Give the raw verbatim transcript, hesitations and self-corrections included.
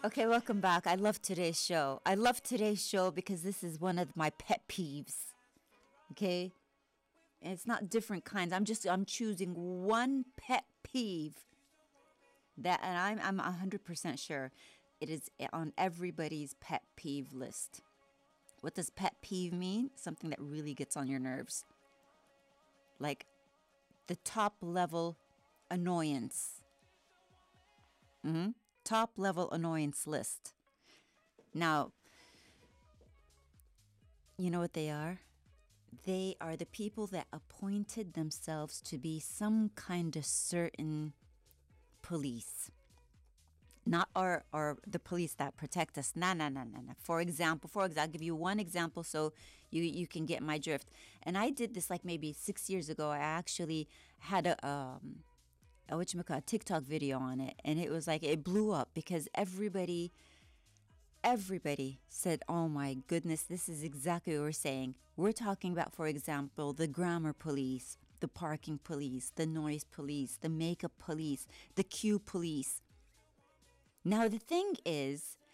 Okay, welcome back. I love today's show. I love today's show because this is one of my pet peeves. Okay? And it's not different kinds. I'm just I'm choosing one pet peeve that and I'm I'm one hundred percent sure it is on everybody's pet peeve list. What does pet peeve mean? Something that really gets on your nerves. Like the top level annoyance. Mm-hmm. Top level annoyance list. Now, you know what they are? They are the people that appointed themselves to be some kind of certain police. Not our, our the police that protect us. No, no, no, no, no. For example, for example, I'll give you one example so you, you can get my drift. And I did this like maybe six years ago. I actually had a um a whatchamacallit, a TikTok video on it, and it was like it blew up because everybody everybody said, "Oh my goodness, this is exactly what we're saying." We're talking about, for example, the grammar police, the parking police, the noise police, the makeup police, the queue police. Now, the thing is,